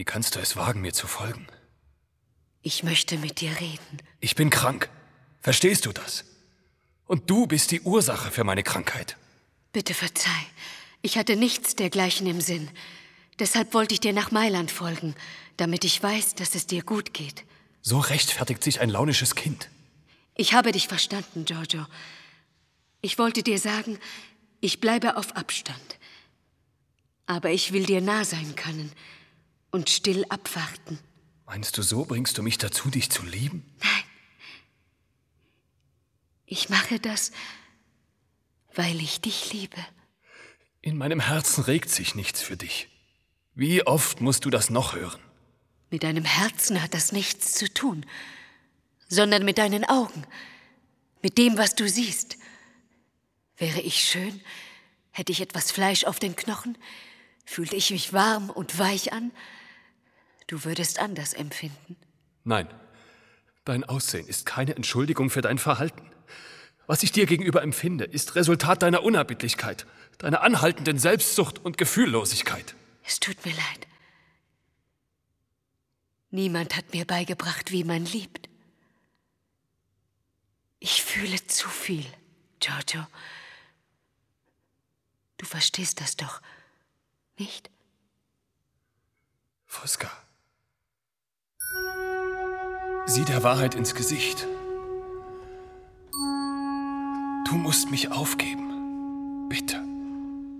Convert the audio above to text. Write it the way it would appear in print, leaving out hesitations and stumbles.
kannst du es wagen, mir zu folgen? Ich möchte mit dir reden. Ich bin krank. Verstehst du das? Und du bist die Ursache für meine Krankheit. Bitte verzeih. Ich hatte nichts dergleichen im Sinn. Deshalb wollte ich dir nach Mailand folgen, damit ich weiß, dass es dir gut geht. So rechtfertigt sich ein launisches Kind. Ich habe dich verstanden, Giorgio. Ich wollte dir sagen, ich bleibe auf Abstand. Aber ich will dir nah sein können und still abwarten. Meinst du, so bringst du mich dazu, dich zu lieben? Nein. Ich mache das, weil ich dich liebe. In meinem Herzen regt sich nichts für dich. Wie oft musst du das noch hören? Mit deinem Herzen hat das nichts zu tun, sondern mit deinen Augen, mit dem, was du siehst. Wäre ich schön, hätte ich etwas Fleisch auf den Knochen, fühlte ich mich warm und weich an, du würdest anders empfinden. Nein, dein Aussehen ist keine Entschuldigung für dein Verhalten. Was ich dir gegenüber empfinde, ist Resultat deiner Unerbittlichkeit, deiner anhaltenden Selbstsucht und Gefühllosigkeit. Es tut mir leid. Niemand hat mir beigebracht, wie man liebt. Ich fühle zu viel, Giorgio. Du verstehst das doch, nicht? Fosca, sieh der Wahrheit ins Gesicht. Du musst mich aufgeben.